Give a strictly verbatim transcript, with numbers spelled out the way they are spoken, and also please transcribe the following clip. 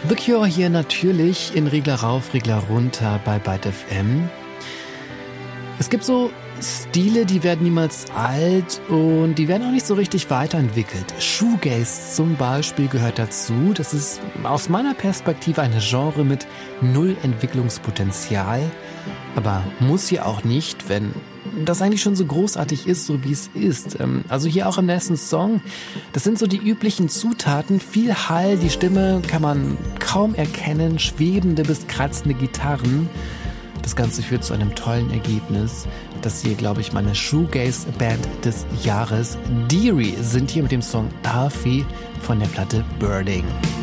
The Cure hier natürlich in Regler rauf, Regler runter bei Byte F M. Es gibt so Stile, die werden niemals alt und die werden auch nicht so richtig weiterentwickelt. Shoegaze zum Beispiel gehört dazu. Das ist aus meiner Perspektive eine Genre mit null Entwicklungspotenzial. Aber muss hier auch nicht, wenn das eigentlich schon so großartig ist, so wie es ist. Also hier auch im nächsten Song, das sind so die üblichen Zutaten. Viel Hall, die Stimme kann man kaum erkennen, schwebende bis kratzende Gitarren. Das Ganze führt zu einem tollen Ergebnis. Das hier, glaube ich, meine Shoegaze-Band des Jahres. Deary sind hier mit dem Song Alfie von der Platte Birding.